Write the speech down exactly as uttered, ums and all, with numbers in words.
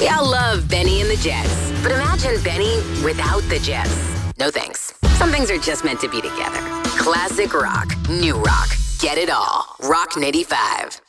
We all love Benny and the Jets, but imagine Benny without the Jets. No thanks. Some things are just meant to be together. Classic rock, new rock. Get it all. Rock ninety-five.